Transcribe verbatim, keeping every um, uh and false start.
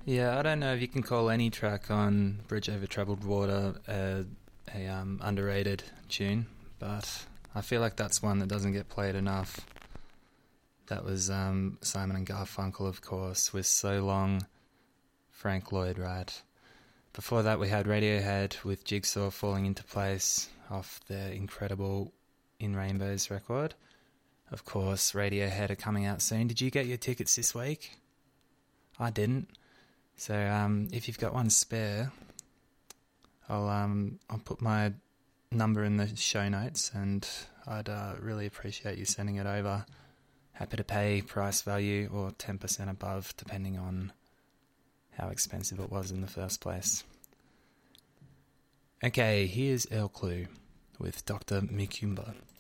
Yeah, I don't know if you can call any track on Bridge Over Troubled Water a, a um, underrated tune, but I feel like that's one that doesn't get played enough. That was um, Simon and Garfunkel, of course, with So Long, Frank Lloyd Wright. Before that, we had Radiohead with Jigsaw Falling Into Place off their incredible In Rainbows record. Of course, Radiohead are coming out soon. Did you get your tickets this week? I didn't. So um, if you've got one spare, I'll um, I'll put my number in the show notes, and I'd uh, really appreciate you sending it over. Happy to pay price value or ten percent above, depending on how expensive it was in the first place. Okay, here's El Clue with Doctor Mikumba.